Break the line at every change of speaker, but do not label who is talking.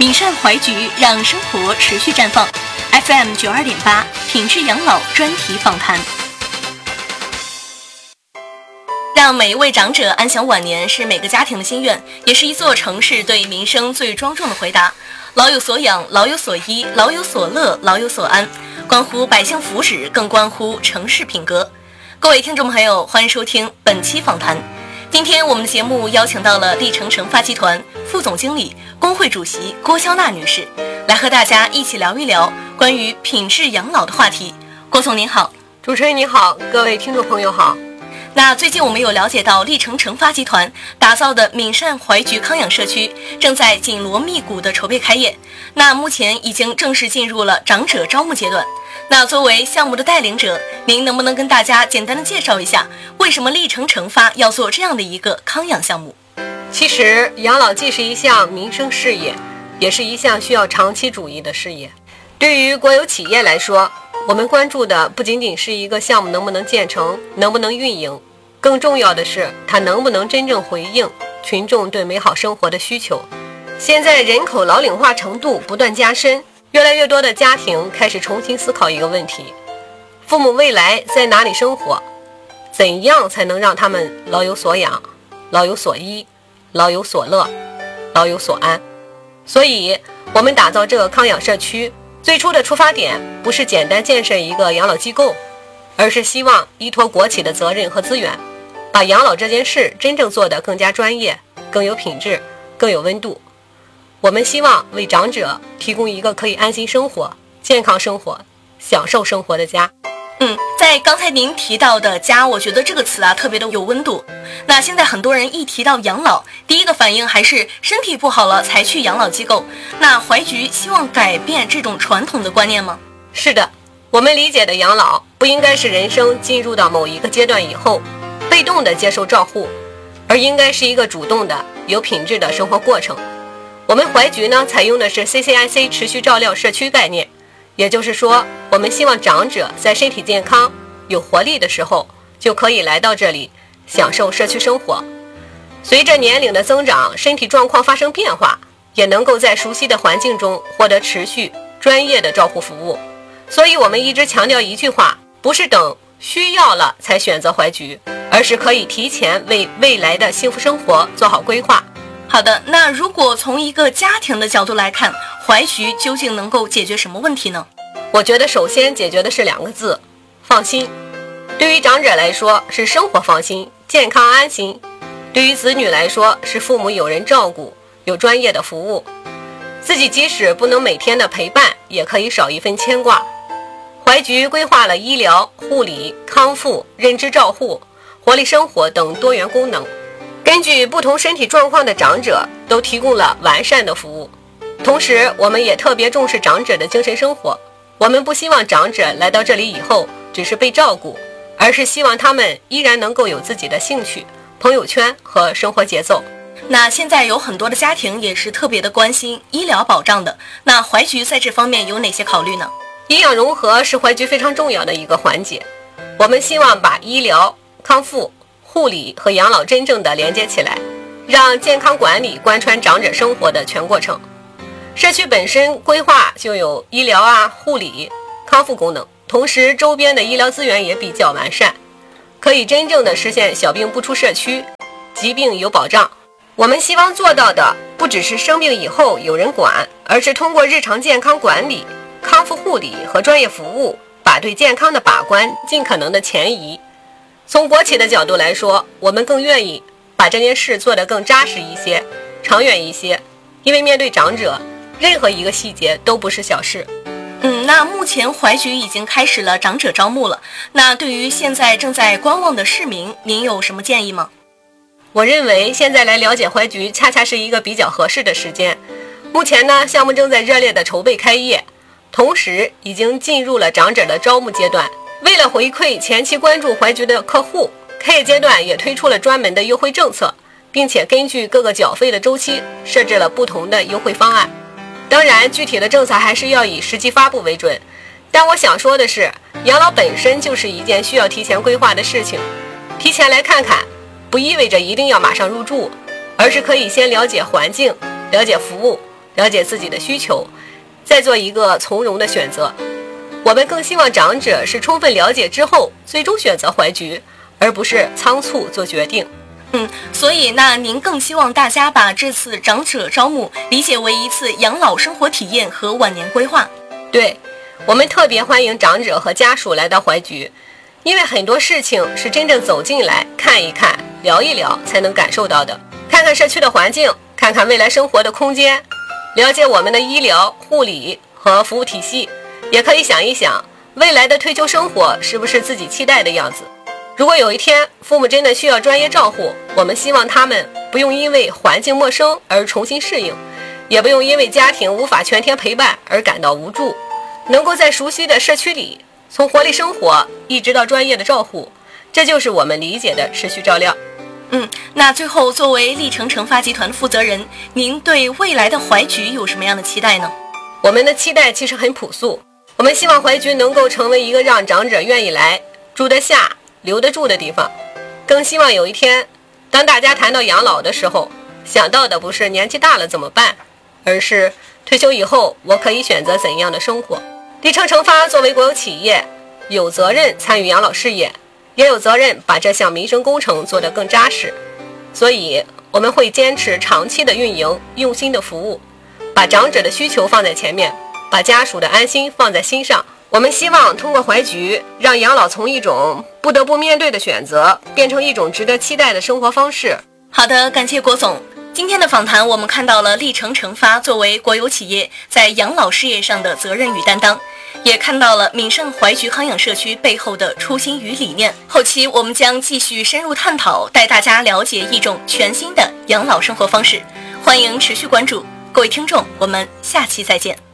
米善怀菊，让生活持续绽放。FM 92.8，品质养老专题访谈。让每一位长者安享晚年是每个家庭的心愿，也是一座城市对民生最庄重的回答。老有所养，老有所依，老有所乐，老有所安，关乎百姓福祉，更关乎城市品格。各位听众朋友，欢迎收听本期访谈。今天我们的节目邀请到了历城成发集团副总经理、工会主席郭肖娜女士，来和大家一起聊一聊关于品质养老的话题。郭总您好。
主持人你好，各位听众朋友好。
那最近我们有了解到，历城成发集团打造的闽善怀菊康养社区正在紧锣密鼓的筹备开业，那目前已经正式进入了长者招募阶段。那作为项目的带领者，您能不能跟大家简单的介绍一下，为什么历城成发要做这样的一个康养项目？
其实养老既是一项民生事业，也是一项需要长期主义的事业。对于国有企业来说，我们关注的不仅仅是一个项目能不能建成，能不能运营，更重要的是它能不能真正回应群众对美好生活的需求。现在人口老龄化程度不断加深，越来越多的家庭开始重新思考一个问题：父母未来在哪里生活？怎样才能让他们老有所养，老有所依，老有所乐，老有所安？所以我们打造这个康养社区，最初的出发点不是简单建设一个养老机构，而是希望依托国企的责任和资源，把养老这件事真正做得更加专业，更有品质，更有温度。我们希望为长者提供一个可以安心生活、健康生活、享受生活的家。
在刚才您提到的家，我觉得这个词特别的有温度。那现在很多人一提到养老，第一个反应还是身体不好了才去养老机构。那怀菊希望改变这种传统的观念吗？
是的，我们理解的养老不应该是人生进入到某一个阶段以后被动的接受照护，而应该是一个主动的有品质的生活过程。我们怀菊呢，采用的是 CCIC 持续照料社区概念，也就是说，我们希望长者在身体健康、有活力的时候，就可以来到这里享受社区生活。随着年龄的增长，身体状况发生变化，也能够在熟悉的环境中获得持续专业的照护服务。所以我们一直强调一句话，不是等需要了才选择怀菊，而是可以提前为未来的幸福生活做好规划。
好的，那如果从一个家庭的角度来看，怀菊究竟能够解决什么问题呢？
我觉得首先解决的是2个字：放心。对于长者来说是生活放心、健康安心；对于子女来说是父母有人照顾、有专业的服务。自己即使不能每天的陪伴，也可以少一份牵挂。怀菊规划了医疗、护理、康复、认知照护、活力生活等多元功能，根据不同身体状况的长者都提供了完善的服务。同时我们也特别重视长者的精神生活，我们不希望长者来到这里以后只是被照顾，而是希望他们依然能够有自己的兴趣、朋友圈和生活节奏。
那现在有很多的家庭也是特别的关心医疗保障的，那怀菊在这方面有哪些考虑呢？
医养融合是怀菊非常重要的一个环节，我们希望把医疗、康复、护理和养老真正的连接起来，让健康管理贯穿长者生活的全过程。社区本身规划就有医疗护理、康复功能，同时周边的医疗资源也比较完善，可以真正的实现小病不出社区，疾病有保障。我们希望做到的不只是生病以后有人管，而是通过日常健康管理、康复护理和专业服务，把对健康的把关尽可能的前移。从国企的角度来说，我们更愿意把这件事做得更扎实一些、长远一些，因为面对长者，任何一个细节都不是小事。
那目前怀菊已经开始了长者招募了，那对于现在正在观望的市民，您有什么建议吗？
我认为现在来了解怀菊恰恰是一个比较合适的时间。目前呢，项目正在热烈的筹备开业，同时已经进入了长者的招募阶段。为了回馈前期关注怀菊的客户，开业阶段也推出了专门的优惠政策，并且根据各个缴费的周期设置了不同的优惠方案。当然，具体的政策还是要以实际发布为准。但我想说的是，养老本身就是一件需要提前规划的事情，提前来看看，不意味着一定要马上入住，而是可以先了解环境、了解服务， 了解自己的需求，再做一个从容的选择。我们更希望长者是充分了解之后，最终选择怀橘，而不是仓促做决定。
所以那您更希望大家把这次长者招募理解为一次养老生活体验和晚年规划。
对，我们特别欢迎长者和家属来到怀橘，因为很多事情是真正走进来看一看、聊一聊才能感受到的。看看社区的环境，看看未来生活的空间，了解我们的医疗、护理和服务体系，也可以想一想未来的退休生活是不是自己期待的样子。如果有一天父母真的需要专业照护，我们希望他们不用因为环境陌生而重新适应，也不用因为家庭无法全天陪伴而感到无助，能够在熟悉的社区里，从活力生活一直到专业的照护，这就是我们理解的持续照料。
那最后作为历程成发集团的负责人，您对未来的怀橘有什么样的期待呢？
我们的期待其实很朴素，我们希望怀橘能够成为一个让长者愿意来、住得下、留得住的地方。更希望有一天，当大家谈到养老的时候，想到的不是年纪大了怎么办，而是退休以后我可以选择怎样的生活。历程成发作为国有企业，有责任参与养老事业，也有责任把这项民生工程做得更扎实。所以我们会坚持长期的运营，用心的服务，把长者的需求放在前面，把家属的安心放在心上。我们希望通过怀橘，让养老从一种不得不面对的选择，变成一种值得期待的生活方式。
好的，感谢郭总。今天的访谈，我们看到了历程成发作为国有企业在养老事业上的责任与担当，也看到了闽盛怀橘康养社区背后的初心与理念。后期我们将继续深入探讨，带大家了解一种全新的养老生活方式。欢迎持续关注，各位听众，我们下期再见。